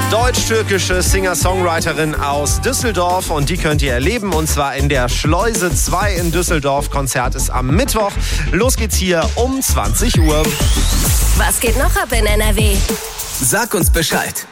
Deutsch-türkische Singer-Songwriterin aus Düsseldorf und die könnt ihr erleben und zwar in der Schleuse 2 in Düsseldorf. Konzert ist am Mittwoch. Los geht's hier um 20 Uhr. Was geht noch ab in NRW? Sag uns Bescheid.